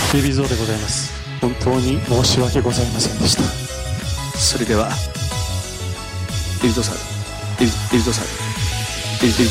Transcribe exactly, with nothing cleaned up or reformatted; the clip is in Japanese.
ビビゾーでございます。本当に申し訳ございませんでした。 それではエリゾさんエリエリゾさんエリエリゾ